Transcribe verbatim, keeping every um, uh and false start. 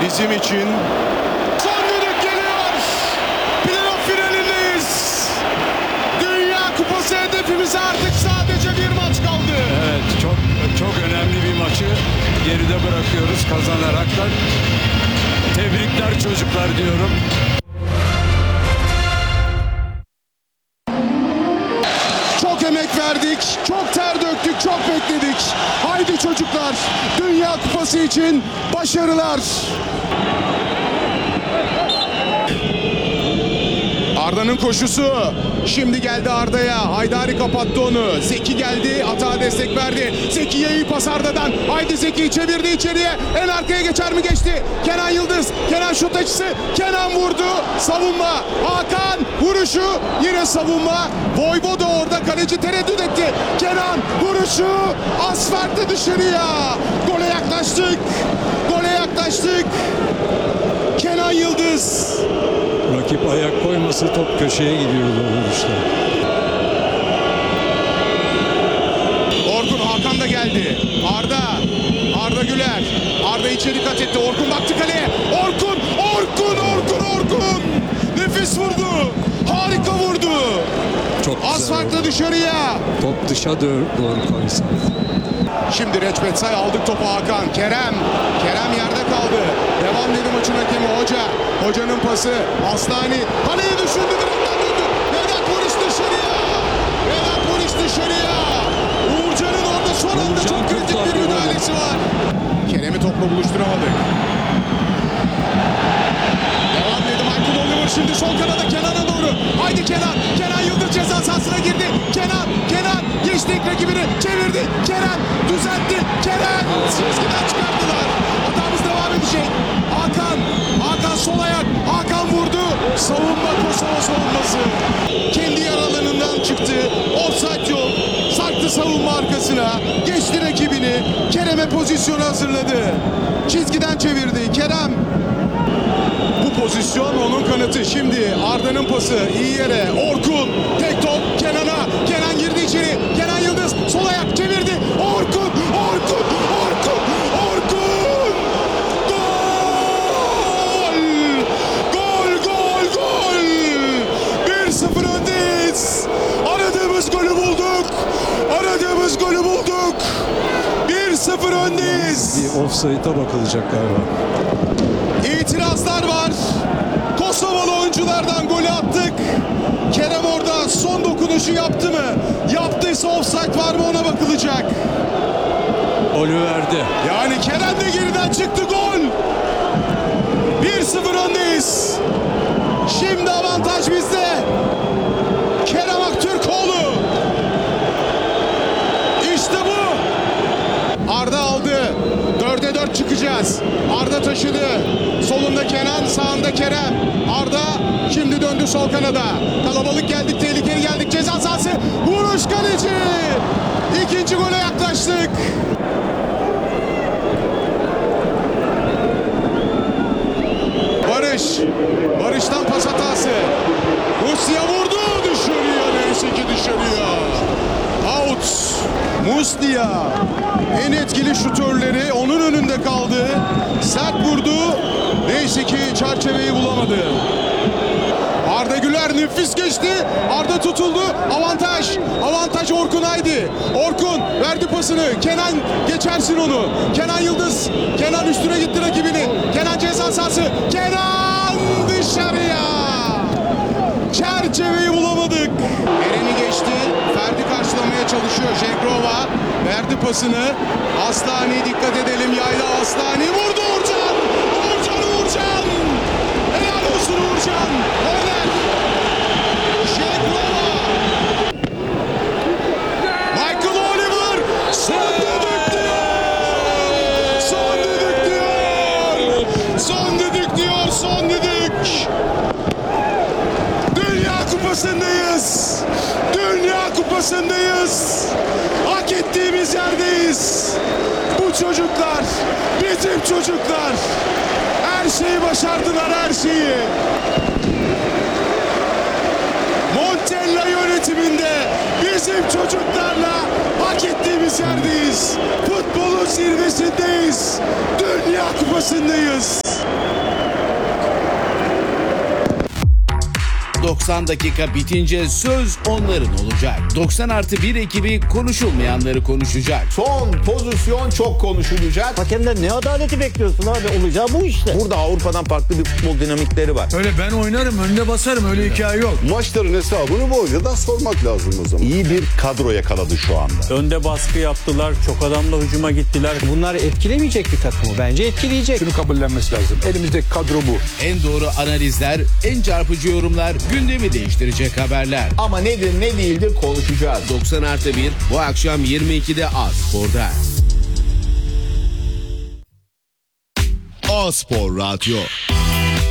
bizim için. Son düdük geliyor. Playoff finalindeyiz. Dünya Kupası hedefimize artık sadece bir maç kaldı. Evet, çok çok önemli bir maçı geride bırakıyoruz kazanarak da. Tebrikler çocuklar diyorum. Çok emek verdik, çok ter döktük, çok bekledik. Haydi çocuklar, Dünya Kupası için başarılar. Arda'nın koşusu. Şimdi geldi Arda'ya. Haydari kapattı onu. Zeki geldi. Atağa destek verdi. Zeki'ye iyi pas Arda'dan. Haydi Zeki çevirdi içeriye. En arkaya geçer mi geçti? Kenan Yıldız. Kenan şut açısı. Kenan vurdu. Savunma. Hakan vuruşu. Yine savunma. Voyvoda orada. Kaleci tereddüt etti. Kenan vuruşu. Asfaltı dışarıya. Gole yaklaştık. Gole yaklaştık. Kenan Yıldız. Rakip ayak koyması top köşeye gidiyordu o vuruşta. Orkun, Hakan da geldi. Arda. Arda Güler. Arda içeri kat etti. Orkun baktı kaleye. Orkun. Orkun. Orkun. Orkun. Nefis vurdu. Harika vurdu. Çok güzel. Asfaltla dışarıya. Top dışa doğru koysa. Şimdi Reçbet Say, aldık topu Hakan. Kerem. Kerem yerde kaldı. Devam dedi maçın hakemi Hoca. Hocanın pası. Aslani. Kaleyi düşündü. Direkten döndü. Vedat Muriç dışarıya. Vedat Muriç dışarıya. Uğurcan'ın orada son anda Uğurcan çok kritik bir müdahalesi var. Kerem'i topla buluşturamadık. Devam dedi Michael Oliver şimdi sol kanada Kenan'a doğru. Haydi Kenan. Kenan Yıldız ceza sahasına girdi. Kenan. Kenan. Geçti rakibini. Çevirdi. Kerem. Düzeltti. Kerem. Çizgiden çıkarttılar. Hatamız devam edecek. Hakan. Hakan sol ayak. Hakan vurdu. Savunma Kosova savunması. Kendi yer alanından çıktı. Offside yok. Sarktı savunma arkasına. Geçti rakibini. Kerem'e pozisyonu hazırladı. Çizgiden çevirdi. Kerem. Bu pozisyon onun kanıtı. Şimdi Arda'nın pası iyi yere. Orkun tek top Kenan'a. Kenan girdi içeri. Kenan Yıldız sol ayak çevirdi. Orkun, Orkun, Orkun, Orkun! Gol! Gol, gol, gol! bir sıfır öndeyiz. Aradığımız golü bulduk. Aradığımız golü bulduk. bir sıfır öndeyiz. Bir offside'a bakılacak galiba. İtirazlar var. Kosovalı oyunculardan golü attık. Kerem orada son dokunuşu yaptı mı? Yaptıysa offside var mı ona bakılacak. Golü verdi. Yani Kerem de geriden çıktı, gol. bir sıfır öndeyiz. Şimdi avantaj bizde. Kerem Aktürkoğlu. İşte bu. Arda aldı. dörde dört çıkacağız. Arda taşıdı. Solunda Kenan, sağında Kerem. Arda şimdi döndü sol kanada. Kalabalık geldik, tehlikeli geldik. Ceza sahası. Vuruş kaleci. İkinci gole yaklaştık. Barış. Barış'tan pas hatası. Rusya vurdu. Dışarıya. Neyse ki dışarıya. Out. Muslia en etkili şutörleri onun önünde kaldı. Sert vurdu. Neyse ki çerçeveyi bulamadı. Arda Güler nefis geçti. Arda tutuldu. Avantaj. Avantaj Orkun haydi. Orkun verdi pasını. Kenan geçersin onu. Kenan Yıldız. Kenan üstüne gitti rakibini. Kenan ceza sahası. Kenan dışarıya. Çerçeveyi bulamadık. Eren'i geçti. Ferdi karşılamaya çalışıyor. Jenkrova verdi pasını. Aslani dikkat edelim. Yayla Aslani vurdu Uğurcan. Uğurcan Uğurcan. Helal olsun Uğurcan. Korner. Jenkrova. Michael Oliver. Son düdük diyor. Son düdük diyor. Son düdük diyor. Son düdük. Dünya Kupası'ndayız. Dünya Kupası'ndayız. Hak ettiğimiz yerdeyiz. Bu çocuklar, bizim çocuklar. Her şeyi başardılar, her şeyi. Montella yönetiminde bizim çocuklarla hak ettiğimiz yerdeyiz. Futbolun zirvesindeyiz. Dünya Kupası'ndayız. doksan dakika bitince söz onların olacak. doksan artı bir ekibi konuşulmayanları konuşacak. Son pozisyon çok konuşulacak. Hakemden ne adaleti bekliyorsun abi? Olacağı bu işte. Burada Avrupa'dan farklı bir futbol dinamikleri var. Öyle ben oynarım, önüne basarım, öyle hikaye yok. Maçların hesabını bu hocadan sormak lazım o zaman. İyi bir kadro yakaladı şu anda. Önde baskı yaptılar, çok adamla hücuma gittiler. Bunlar etkilemeyecek bir takımı. Bence etkileyecek. Şunu kabullenmesi lazım. Elimizdeki kadro bu. En doğru analizler, en çarpıcı yorumlar, gündemi değiştirecek haberler. Ama nedir ne değildir konuşacağız. doksan artı bir bu akşam yirmi ikide A-Spor'da. A-Spor Radyo.